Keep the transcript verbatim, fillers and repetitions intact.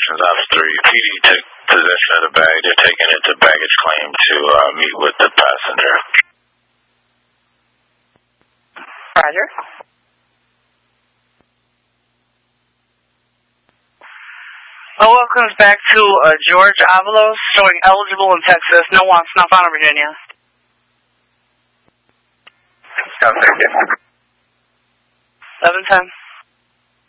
Operations Ops three. P D took possession of the bag. They're taking it to baggage claim to uh, meet with the passenger. Roger. Oh, welcome back to uh, George Avalos, showing eligible in Texas. No wants, not found in Virginia. Oh, thank you. eleven ten.